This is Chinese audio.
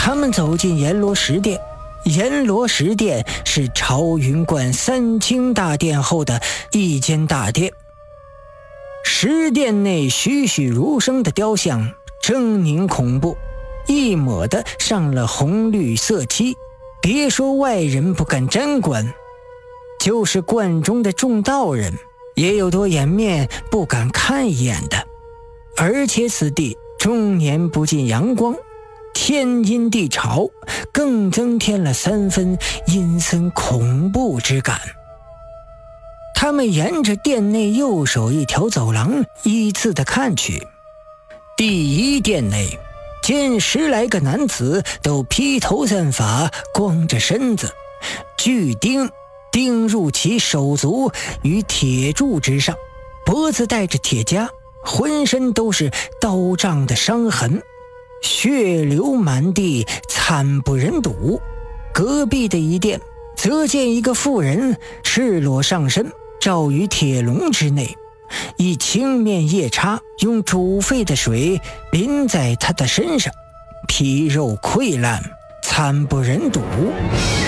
他们走进阎罗石殿。阎罗石殿是朝云观三清大殿后的一间大殿。石殿内栩栩如生的雕像狰狞恐怖，一抹的上了红绿色漆，别说外人不敢沾观，就是观中的众道人也有多掩面不敢看一眼的。而且此地终年不尽阳光，天阴地潮，更增添了3分阴森恐怖之感。他们沿着殿内右手一条走廊依次的看去。第一殿内见10来个男子都披头散发，光着身子，巨钉钉入其手足与铁柱之上，脖子带着铁枷，浑身都是刀杖的伤痕，血流满地，惨不忍睹。隔壁的一殿则见一个妇人赤裸上身，罩于铁笼之内，以青面夜叉用煮沸的水淋在他的身上，皮肉溃烂，惨不忍睹。